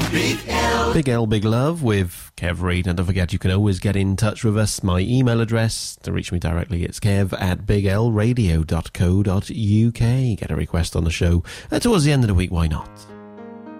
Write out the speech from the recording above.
Big L, Big Love with Kev Reid. And don't forget, you can always get in touch with us. My email address to reach me directly, it's kev@biglradio.co.uk. Get a request on the show towards the end of the week, why not?